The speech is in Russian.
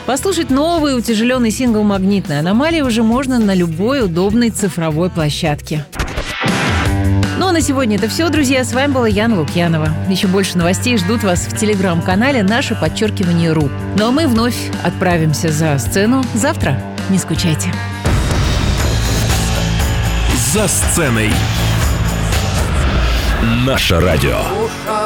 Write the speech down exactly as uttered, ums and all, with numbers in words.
Послушать новый утяжеленный сингл «Магнитная аномалия» уже можно на любой удобной цифровой площадке. Ну а на сегодня это все, друзья. С вами была Яна Лукьянова. Еще больше новостей ждут вас в телеграм-канале «Наше подчеркивание РУ». Ну а мы вновь отправимся за сцену завтра. Не скучайте. За сценой. Наше радио.